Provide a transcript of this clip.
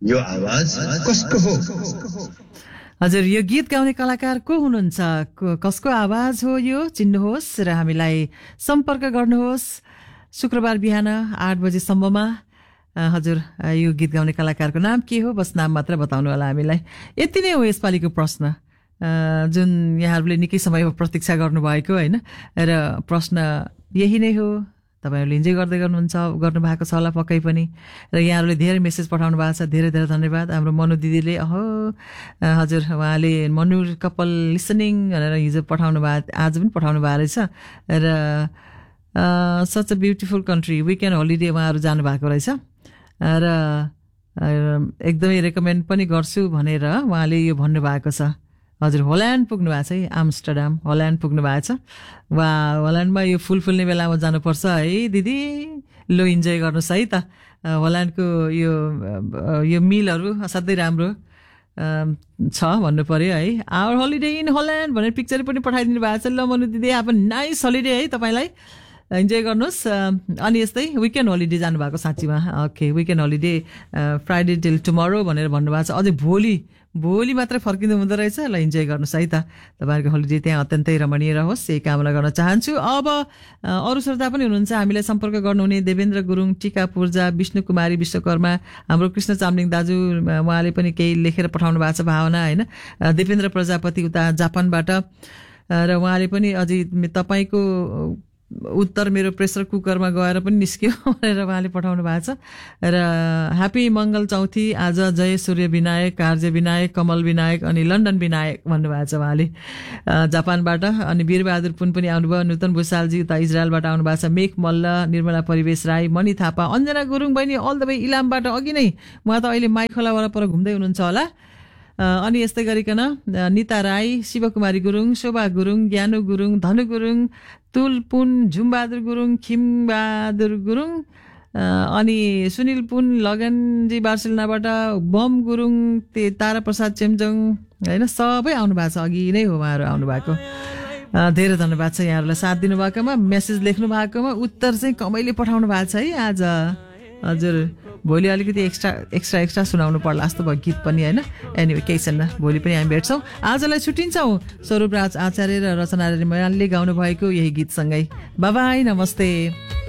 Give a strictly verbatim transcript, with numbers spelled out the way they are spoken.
यो आवाज कसको हो? हजुर, यो गीत गाउने कलाकार को हुनुहुन्छ, कसको आवाज हो यो, चिन्नुहोस् र हामीलाई सम्पर्क गर्नुहोस् शुक्रबार बिहान आठ बजेसम्ममा। हजुर, यो गीत गाउने कलाकारको नाम के हो, बस नाम मात्र बताउनु होला हामीलाई। यति नै हो यसपालिको प्रश्न, जुन यहाँहरूले निकै समय प्रतीक्षा गर्नुभएको होइन, र प्रश्न यही नै हो। तपाईँहरूले इन्जोय गर्दै गर्नुहुन्छ, गर्नुभएको छ होला पक्कै पनि। र यहाँहरूले धेरै मेसेज पठाउनु भएको छ, धेरै धेरै धन्यवाद। हाम्रो मनु दिदीले अहो हजुर, उहाँले मनु कपाल लिसनिङ भनेर हिजो पठाउनु भएको, आज पनि पठाउनु भएको रहेछ। र such a beautiful country, weekend holiday उहाँहरू जानुभएको रहेछ र एकदमै रेकमेन्ड पनि गर्छु भनेर उहाँले यो भन्नुभएको छ। हजुर, होल्यान्ड पुग्नु भएको छ है, आम्स्टरडाम होल्यान्ड पुग्नु भएको छ। वा, होल्यान्डमा यो फुल फुल्ने बेलामा जानुपर्छ है दिदी, लो इन्जोय गर्नुहोस् है त। होल्यान्डको यो यो मिलहरू असाध्यै राम्रो छ भन्नु पर्यो है। आवर होलिडे इन होल्यान्ड भनेर पिक्चर पनि पठाइदिनु भएको छ। ल मनु दिदी, अब नाइस होलिडे है तपाईँलाई, इन्जोय गर्नुहोस्। अनि यस्तै विकेन्ड होलिडे जानुभएको साँच्चीमा। Okay, weekend holiday Friday till tomorrow भनेर भन्नुभएको छ। अझै भोलि भोलि मात्रै फर्किनु हुँदो रहेछ। ल इन्जोय गर्नुहोस् है त, तपाईँहरूको होलिडे त्यहाँ अत्यन्तै रमणीय रहोस्, यही कामना गर्न चाहन्छु। अब अरू श्रोता पनि हुनुहुन्छ, हामीलाई सम्पर्क गर्नुहुने देवेन्द्र गुरुङ, टिका पूर्जा, विष्णु कुमारी विश्वकर्मा, हाम्रो कृष्ण चामलिङ दाजु, उहाँले पनि केही लेखेर पठाउनु भएको छ भावना होइन। देवेन्द्र प्रजापति उता जापानबाट, र उहाँले पनि अझै तपाईँको उत्तर मेरो प्रेसर कुकरमा गएर पनि निस्क्यो भनेर उहाँले पठाउनु भएको छ। र ह्याप्पी मङ्गल चौथी आज, जय सूर्य विनायक, कार्य विनायक, कमल विनायक अनि लन्डन विनायक भन्नुभएको छ उहाँले जापानबाट। अनि वीरबहादुर पुन पनि आउनुभयो, नूतन भूषालजी उता इजरायलबाट आउनुभएको छ, मेघ मल्ल, निर्मला परिवेश राई, मणि थापा, अञ्जना गुरुङ बहिनी अल द वे इलामबाट, अघि नै उहाँ त अहिले माइखोला वरपर घुम्दै हुनुहुन्छ होला। अनि यस्तै गरिकन निता राई, शिवकुमारी गुरुङ, शोभा गुरुङ, ज्ञानु गुरुङ, धनु गुरुङ, तुल पुन, झुमबहादुर गुरुङ, खिमबहादुर गुरुङ, अनि सुनिल पुन, लगनजी बार्सेलोनाबाट, बम गुरुङ, तारा प्रसाद चेम्जोङ होइन, सबै आउनु भएको छ। अघि नै हो उहाँहरू आउनु भएको। धेरै धन्यवाद छ यहाँहरूलाई साथ दिनुभएकोमा, मेसेज लेख्नु भएकोमा, उत्तर चाहिँ कमैले पठाउनु भएको छ है आज। हजुर, भोलि अलिकति एक्स्ट्रा एक्स्ट्रा एक्स्ट्रा सुनाउनु पर्ला जस्तो भयो गीत पनि होइन। एनिवे केही छैन, भोलि पनि हामी भेट्छौँ। आजलाई छुट्टिन्छौँ स्वरूप राज आचार्य र रचना मैनालले गाउनु भएको यही गीतसँगै। बाबाई, नमस्ते।